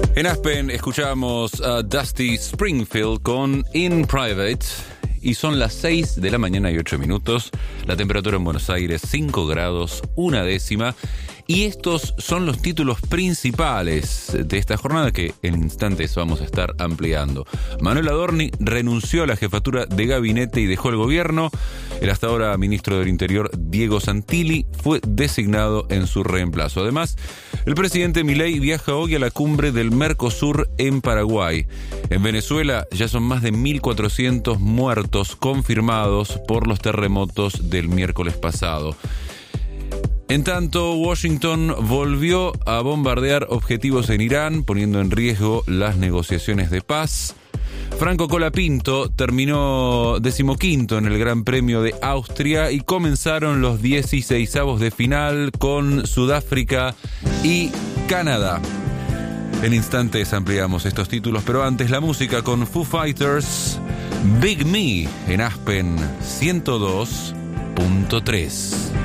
En Aspen escuchamos a Dusty Springfield con In Private y son las 6 de la mañana y 8 minutos. La temperatura en Buenos Aires 5 grados, 1 décima. Y estos son los títulos principales de esta jornada que en instantes vamos a estar ampliando. Manuel Adorni renunció a la jefatura de gabinete y dejó el gobierno. El hasta ahora ministro del Interior, Diego Santilli, fue designado en su reemplazo. Además, el presidente Milei viaja hoy a la cumbre del Mercosur en Paraguay. En Venezuela ya son más de 1.400 muertos confirmados por los terremotos del miércoles pasado. En tanto, Washington volvió a bombardear objetivos en Irán, poniendo en riesgo las negociaciones de paz. Franco Colapinto terminó 15º en el Gran Premio de Austria y comenzaron los 16avos de final con Sudáfrica y Canadá. En instantes ampliamos estos títulos, pero antes la música con Foo Fighters, Big Me en Aspen 102.3.